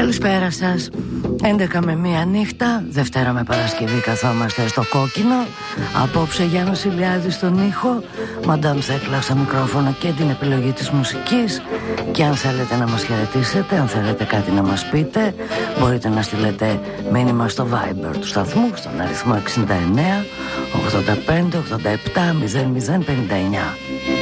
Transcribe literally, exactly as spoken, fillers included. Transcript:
Καλησπέρα σας. έντεκα με μία νύχτα, Δευτέρα με Παρασκευή καθόμαστε στο κόκκινο. Απόψε Γιάννος Ηλιάδης στον ήχο, Μαντάμ Θέκλα στο μικρόφωνο και την επιλογή της μουσικής. Και αν θέλετε να μας χαιρετήσετε, αν θέλετε κάτι να μας πείτε, μπορείτε να στείλετε μήνυμα στο Viber του σταθμού στον αριθμό εξήντα εννέα ογδόντα πέντε ογδόντα επτά μηδέν μηδέν πενήντα εννέα.